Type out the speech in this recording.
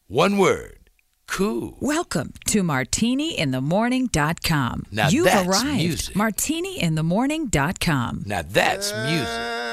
One word. Cool. Welcome to martiniinthemorning.com. Now You've that's arrived. music. martiniinthemorning.com. Now that's music.